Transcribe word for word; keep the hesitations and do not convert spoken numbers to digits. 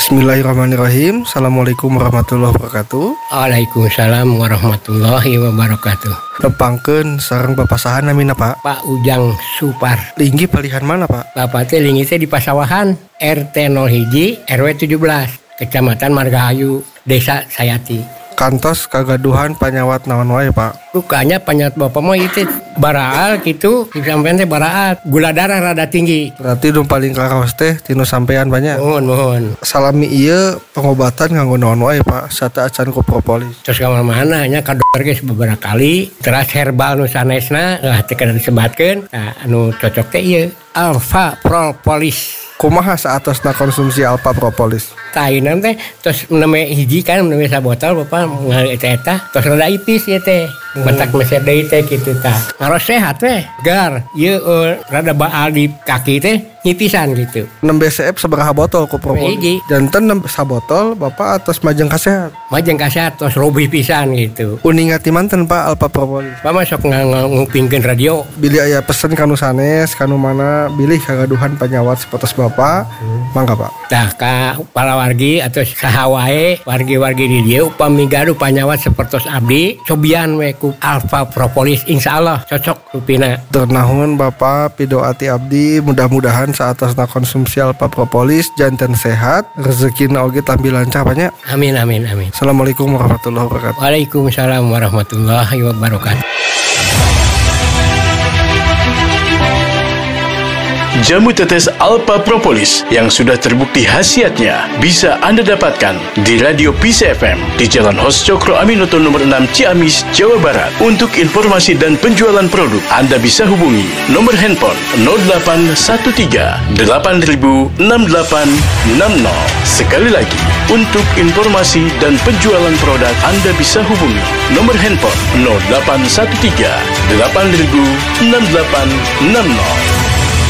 Bismillahirrahmanirrahim. Assalamualaikum warahmatullahi wabarakatuh. Waalaikumsalam warahmatullahi wabarakatuh. Nepangkeun sareng papasahan namina Pak. Pak Ujang Supar. Linggi palihan mana Pak? Bapak teh linggi teh di Pasawahan, R T nol satu R W tujuh belas, Kecamatan Margahayu, Desa Sayati. Kantos kagaduhan panyawat naon wae Pak? Rukanya panyawat bapak mah itu baraal gitu, sampean teh baraal, gula darah rada tinggi. Berarti nu paling karaos teh tinu sampean banyak. Mohon mohon. Salami ieu pengobatan nganggo naon wae Pak? Sata acan ku propolis. Terus ka mana nya ka dokter geus beberapa kali, terus herbal nu sanesna lah teh kada disebatkeun. Nah, anu cocok teh ieu Alpha Propolis. Kumaha saatosna konsumsi Alpha Propolis? Tainan teh terus meneme hiji kan meneme sabotol bapak ngali eta terus rada ipis ieu teh. Bentak meser deui teh kitu tah. Ngaros sehat teh, gar. Ieu uh, rada baal di kaki teh nyipisan gitu. enam B C F sabaraha botol ku propolis? Hiji. Janten enam sabotol Bapak atas majeng kasehat. Majeng kasehat terus robih pisan gitu. Uningat ti manten Pak Alpha Propolis. Pak masuk ngupingkeun radio. Bilih aya pesen kanu sanes kanu mana bilih kagaduhan panyawat sapotos Bapak. Hmm. Mangga Pak. Tah ka para wargi atau saha wae wargi-wargi di dieu upami gaduh panyawat sapertos abdi cobian we ku Alpha Propolis insyaallah cocok rupina. Ternahun Bapak pidoati abdi mudah-mudahan saatosna konsumsi Alpha Propolis janten sehat rezekina oge tampi lancar banyak. Amin amin amin. Assalamualaikum warahmatullahi wabarakatuh. Waalaikumsalam warahmatullahi wabarakatuh. Jamu tetes Alpha Propolis yang sudah terbukti khasiatnya bisa Anda dapatkan di Radio P C F M di Jalan Hos Cokro Aminoto nomor enam Ciamis, Jawa Barat. Untuk informasi dan penjualan produk, Anda bisa hubungi nomor handphone nol delapan satu tiga delapan nol enam delapan enam nol. Sekali lagi, untuk informasi dan penjualan produk, Anda bisa hubungi nomor handphone nol delapan satu tiga delapan nol enam delapan enam nol.